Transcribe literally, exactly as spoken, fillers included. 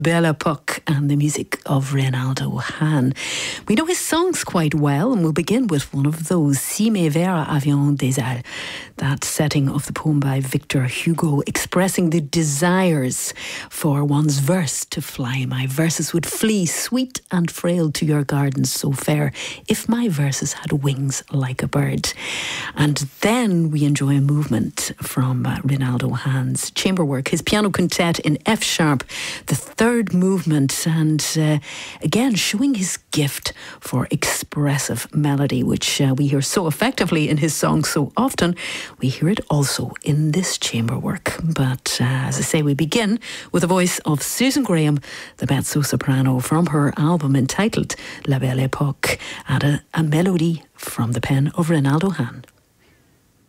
Belle Époque and the music of Reynaldo Hahn. We know his songs quite well, and we'll begin with one of those, Si mes vers avaient des ailes, that setting of the poem by Victor Hugo, expressing the desires for one's verse to fly. My verses would flee, sweet and frail, to your gardens so fair, if my verses had wings like a bird. And then we enjoy a movement from uh, Reynaldo Hahn's chamber work, his piano quintet in F sharp, the third movement, and uh, again showing his gift for expressive melody, which uh, we hear so effectively in his songs so often. We hear it also in this chamber work. But uh, as I say, we begin with the voice of Susan Graham, the mezzo-soprano, from her album entitled La Belle Époque, and a, a melody from the pen of Reynaldo Hahn.